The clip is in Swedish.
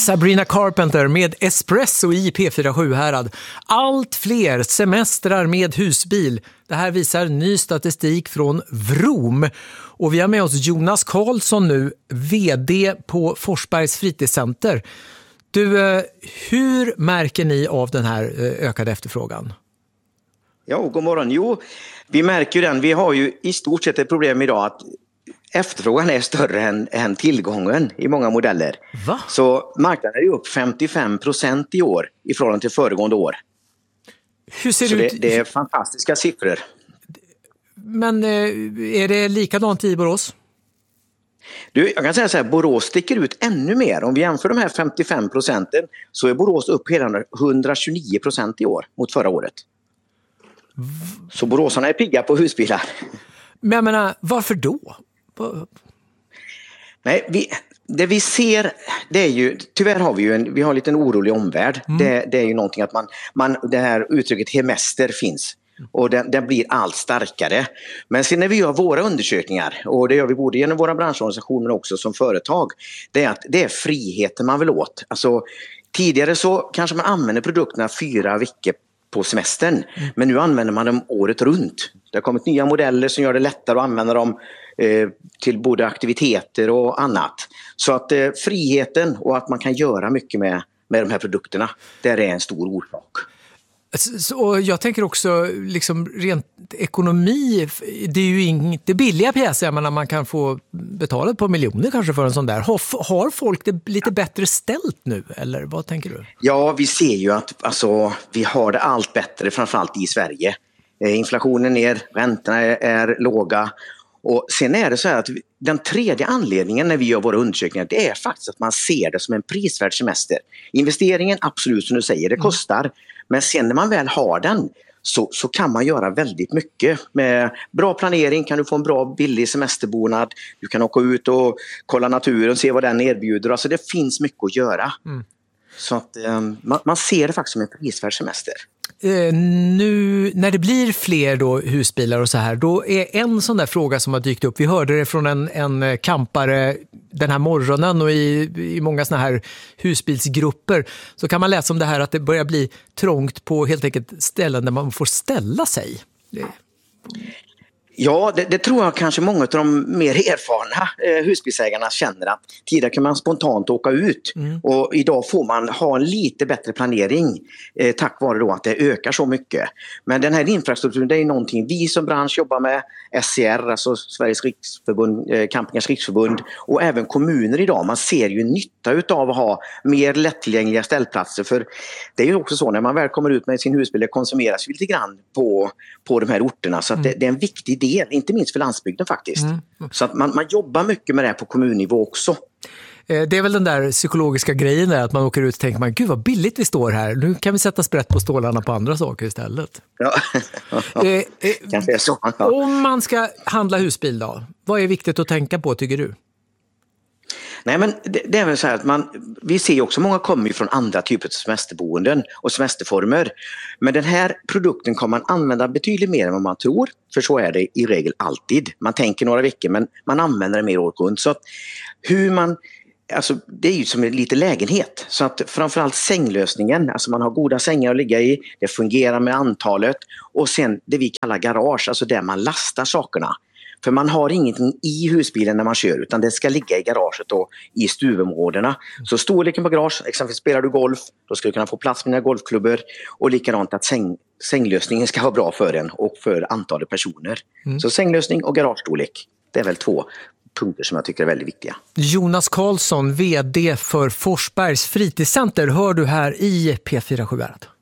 Sabrina Carpenter med Espresso i P47 Härad. Allt fler semestrar med husbil. Det här visar ny statistik från Vroom. Och vi har med oss Jonas Karlsson nu, vd på Forsbergs fritidscenter. Du, hur märker ni av den här ökade efterfrågan? Ja, god morgon. Jo, vi märker ju den. Vi har ju i stort sett ett problem idag att efterfrågan är större än tillgången i många modeller. Va? Så marknaden är ju upp 55% i år i förhållande till föregående år. Hur ser så det ut? Det är fantastiska siffror. Men är det likadant i Borås? Du, jag kan säga så här, Borås sticker ut ännu mer. Om vi jämför de här 55% så är Borås upp hela 129% i år mot förra året. Så boråsarna är pigga på husbilar. Men jag menar, varför då? Nej, det vi ser, det är ju, tyvärr har vi har en liten orolig omvärld. Det är ju någonting att det här uttrycket hemester finns. Och den blir allt starkare. Men sen när vi gör våra undersökningar, och det gör vi både genom våra branschorganisationer men också som företag, det är att det är friheten man vill åt. Alltså, tidigare så kanske man använder produkterna 4 veckor på semestern, men nu använder man dem året runt. Det har kommit nya modeller som gör det lättare att använda dem till både aktiviteter och annat. Så att friheten och att man kan göra mycket med de här produkterna, det är en stor orsak. Och jag tänker också liksom rent ekonomi, det är ju inte billiga pjäser, men man kan få betala på miljoner kanske för en sån där. Har folk det lite bättre ställt nu, eller vad tänker du? Ja, vi ser ju att vi har det allt bättre, framförallt i Sverige. Inflationen är ner, räntorna är låga. Och sen är det så här att den tredje anledningen när vi gör våra undersökningar, det är faktiskt att man ser det som en prisvärd semester. Investeringen, absolut som du säger, det kostar. Men sen när man väl har den så kan man göra väldigt mycket. Med bra planering kan du få en bra billig semesterbonad. Du kan åka ut och kolla naturen, se vad den erbjuder. Alltså det finns mycket att göra. Så att man ser det faktiskt som en prisvärd semester. Nu när det blir fler då husbilar och så här, då är en sån där fråga som har dykt upp. Vi hörde det från en campare den här morgonen, och i många såna här husbilsgrupper så kan man läsa om det här att det börjar bli trångt på helt enkelt ställen där man får ställa sig. Ja, det tror jag kanske många av de mer erfarna husbilsägarna känner, att tidigare kan man spontant åka ut och idag får man ha en lite bättre planering tack vare då att det ökar så mycket. Men den här infrastrukturen, det är någonting vi som bransch jobbar med, SCR, alltså Sveriges riksförbund, Campingars riksförbund, och även kommuner idag. Man ser ju nytta utav att ha mer lättillgängliga ställplatser, för det är ju också så när man väl kommer ut med sin husbil, det konsumeras lite grann på de här orterna, så att det är en viktig del, inte minst för landsbygden faktiskt. Så att man jobbar mycket med det här på kommunnivå också. Det är väl den där psykologiska grejen där, att man åker ut och tänker gud vad billigt vi står här, nu kan vi sätta sprätt på stålarna på andra saker istället. Ja, kanske är så. Ja. Om man ska handla husbil då, vad är viktigt att tänka på tycker du? Nej, men det är väl så här att vi ser också många kommer ju från andra typer av semesterboenden och semesterformer. Men den här produkten kommer man använda betydligt mer än vad man tror. För så är det i regel alltid. Man tänker några veckor men man använder det mer år runt. Så att det är ju som en liten lägenhet. Så att framförallt sänglösningen, alltså man har goda sängar att ligga i. Det fungerar med antalet. Och sen det vi kallar garage, alltså där man lastar sakerna. För man har ingenting i husbilen när man kör, utan det ska ligga i garaget och i stuvområdena. Så storleken på garage, exempelvis spelar du golf, då ska du kunna få plats med dina golfklubbor. Och likadant att sänglösningen ska vara bra för en och för antalet personer. Så sänglösning och garagestorlek, det är väl 2 punkter som jag tycker är väldigt viktiga. Jonas Karlsson, vd för Forsbergs fritidscenter, hör du här i P47 Härad.